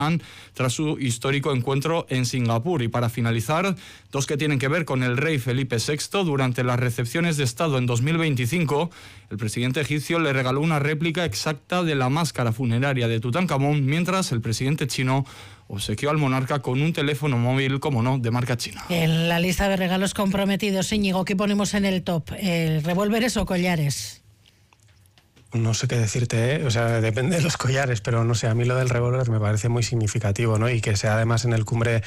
tras su histórico encuentro en Singapur. Y para finalizar, dos que tienen que ver con el rey Felipe VI. Durante las recepciones de Estado en 2025, el presidente egipcio le regaló una réplica exacta de la máscara funeraria de Tutankamón, mientras el presidente chino obsequió al monarca con un teléfono móvil, como no, de marca china. En la lista de regalos comprometidos, Íñigo, ¿qué ponemos en el top? ¿Revólveres o collares? No sé qué decirte, ¿eh? O sea, depende de los collares, pero no sé, a mí lo del revólver me parece muy significativo, ¿no? Y que sea además en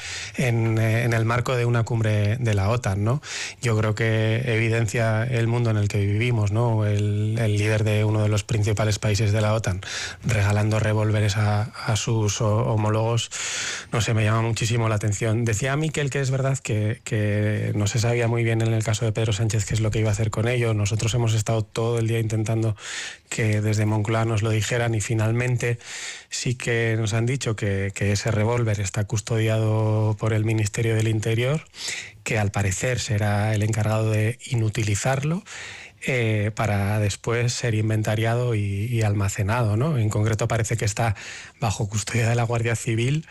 el marco de una cumbre de la OTAN, ¿no? Yo creo que evidencia el mundo en el que vivimos, ¿no? El líder de uno de los principales países de la OTAN regalando revólveres a sus homólogos, no sé, me llama muchísimo la atención. Decía Miquel que es verdad que no se sabía muy bien en el caso de Pedro Sánchez qué es lo que iba a hacer con ello. Nosotros hemos estado todo el día intentando que desde Moncloa nos lo dijeran y finalmente sí que nos han dicho que ese revólver está custodiado por el Ministerio del Interior, que al parecer será el encargado de inutilizarlo para después ser inventariado y almacenado, ¿no? En concreto parece que está bajo custodia de la Guardia Civil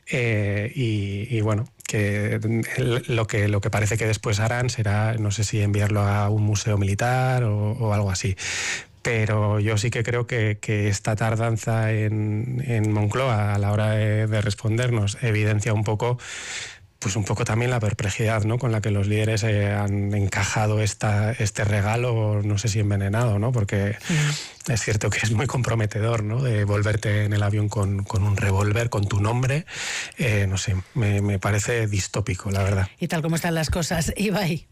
y bueno, que lo que parece que después harán será, no sé si enviarlo a un museo militar o algo así. Pero yo sí que creo que esta tardanza en Moncloa a la hora de respondernos evidencia un poco también la perplejidad, ¿no?, con la que los líderes han encajado este regalo, no sé si envenenado, ¿no? Porque es cierto que es muy comprometedor, ¿no?, de volverte en el avión con un revólver, con tu nombre. No sé, me parece distópico, la verdad. Y tal como están las cosas, Ibai.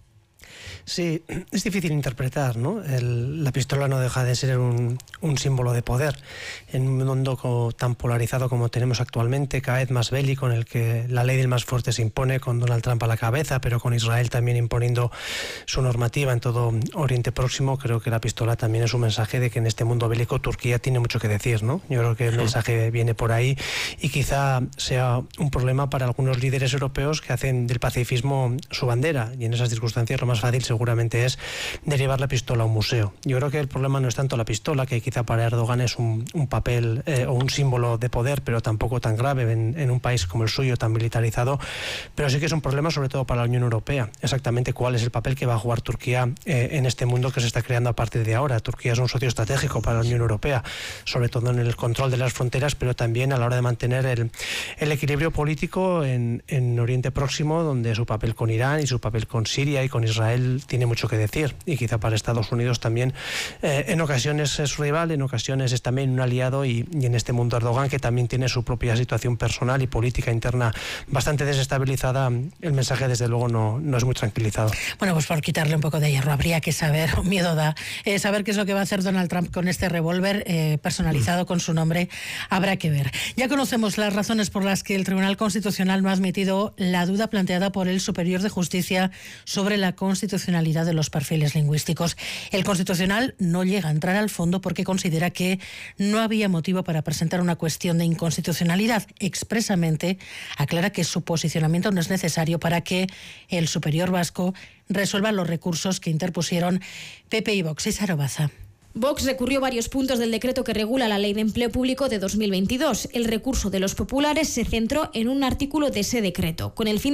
Sí, es difícil interpretar, ¿no? La pistola no deja de ser un símbolo de poder en un mundo tan polarizado como tenemos actualmente, cada vez más bélico, en el que la ley del más fuerte se impone, con Donald Trump a la cabeza, pero con Israel también imponiendo su normativa en todo Oriente Próximo. Creo que la pistola también es un mensaje de que en este mundo bélico Turquía tiene mucho que decir, ¿no? Yo creo que el mensaje viene por ahí y quizá sea un problema para algunos líderes europeos que hacen del pacifismo su bandera, y en esas circunstancias lo más fácil seguramente es derivar la pistola a un museo. Yo creo que el problema no es tanto la pistola, que quizá para Erdogan es un papel o un símbolo de poder, pero tampoco tan grave en un país como el suyo, tan militarizado, pero sí que es un problema sobre todo para la Unión Europea, exactamente cuál es el papel que va a jugar Turquía en este mundo que se está creando a partir de ahora. Turquía es un socio estratégico para la Unión Europea, sobre todo en el control de las fronteras, pero también a la hora de mantener el equilibrio político en Oriente Próximo, donde su papel con Irán y su papel con Siria y con Israel tiene mucho que decir, y quizá para Estados Unidos también en ocasiones es rival, en ocasiones es también un aliado, y en este mundo Erdogan, que también tiene su propia situación personal y política interna bastante desestabilizada, el mensaje desde luego no es muy tranquilizado. Bueno, pues por quitarle un poco de hierro habría que saber, miedo da, saber qué es lo que va a hacer Donald Trump con este revólver personalizado con su nombre, habrá que ver. Ya conocemos las razones por las que el Tribunal Constitucional no ha admitido la duda planteada por el Superior de Justicia sobre la constitucionalidad de los perfiles lingüísticos. El Constitucional no llega a entrar al fondo porque considera que no había motivo para presentar una cuestión de inconstitucionalidad. Expresamente aclara que su posicionamiento no es necesario para que el Superior Vasco resuelva los recursos que interpusieron PP y Vox. Sara Baza. Vox recurrió varios puntos del decreto que regula la Ley de Empleo Público de 2022. El recurso de los populares se centró en un artículo de ese decreto, con el fin